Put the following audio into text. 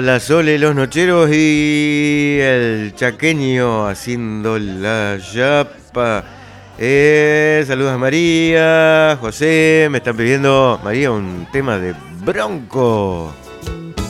la Sole, los Nocheros y el Chaqueño haciendo la yapa. Saludos a María, José, me están pidiendo, María, un tema de Bronco.